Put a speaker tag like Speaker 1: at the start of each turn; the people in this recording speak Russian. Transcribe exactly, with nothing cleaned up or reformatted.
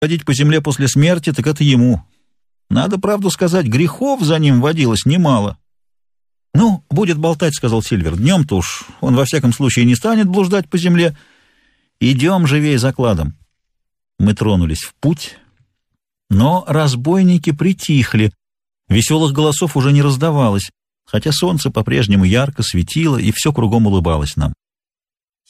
Speaker 1: ходить по земле после смерти, так это ему. Надо правду сказать, грехов за ним водилось немало. — Ну, будет болтать, — сказал Сильвер. — Днем-то уж он во всяком случае не станет блуждать по земле. Идем живей закладом. Мы тронулись в путь, но разбойники притихли. Веселых голосов уже не раздавалось, хотя солнце по-прежнему ярко светило, и все кругом улыбалось нам.